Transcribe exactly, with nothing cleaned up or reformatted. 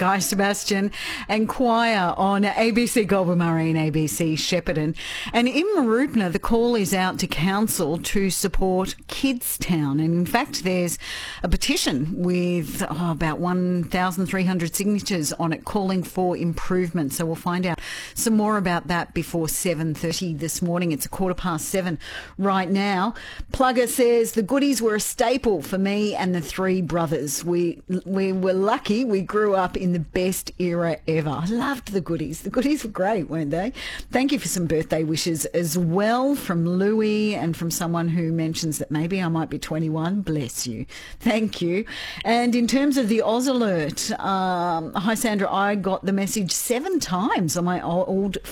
Guy Sebastian and Choir on A B C Goulburn Marine, A B C Shepparton. And in Mooroopna, the call is out to council to support Kidstown. And in fact, there's a petition with oh, about one thousand three hundred signatures on it calling for improvement. So we'll find out some more about that before seven thirty this morning. It's a quarter past seven right now. Plugger says the goodies were a staple for me and the three brothers. We we were lucky we grew up in the best era ever. I loved the goodies. The goodies were great, weren't they? Thank you for some birthday wishes as well from Louie and from someone who mentions that maybe I might be twenty-one. Bless you. Thank you. And in terms of the Oz Alert, um, hi Sandra, I got the message seven times on my old